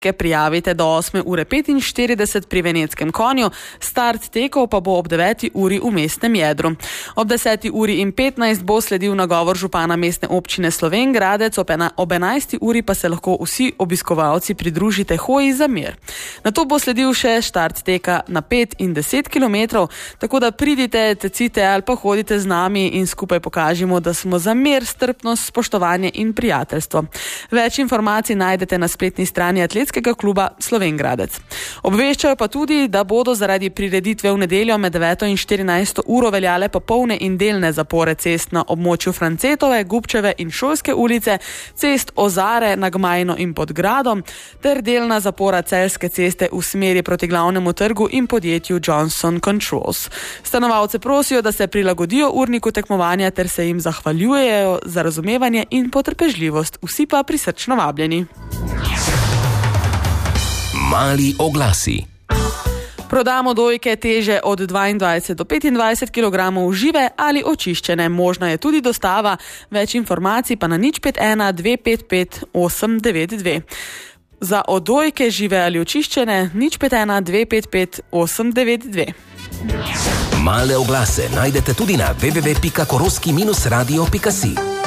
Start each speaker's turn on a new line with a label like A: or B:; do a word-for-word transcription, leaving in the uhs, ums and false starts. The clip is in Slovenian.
A: prijavite do osme ure petinštirideset pri Veneckem konju, start tekov pa bo ob deveti uri v mestnem jedru. Ob deseti uri in petnajst bo sledil nagovor župana mestne občine Slovenj Gradec, ob enajsti uri pa se lahko vsi obiskovalci pridružite hoji za mir. Nato bo sledil še štart teka na pet in deset kilometrov, tako da pridite, tecite ali pa hodite z nami in skupaj pokažimo, da smo za mir, strpnost, spoštovanje in prijateljstvo. Več informacij najdete na spletni strani Atletskega kluba Slovenj Gradec. Obveščajo pa tudi, da bodo zaradi prireditve v nedeljo med deveto in štirinajsto uro veljale popolne in delne zapore cest na območju Francetove, Gubčeve in Šolske ulice, cest Ozare, na Gmajno in pod Gradom, ter delna zapora Celjske ceste v smeri proti Glavnemu trgu in podjetju Johnson Controls. Stanovalce prosijo, da se prilagodijo urniku tekmovanja ter se jim zahvaljujejo za razumevanje in potrpežljivost. Vsi pa prisrčno vabljeni.
B: Mali oglasi.
A: Prodamo dojke teže od dvaindvajset do petindvajset kilogramov žive ali očiščene. Možna je tudi dostava. Več informacij pa na nič pet ena dve pet pet osem devet dve. Za odojke žive ali očiščene nič pet ena dve pet pet osem devet dve.
B: Male oglase najdete tudi na w w w pika koroski dash radio pika si.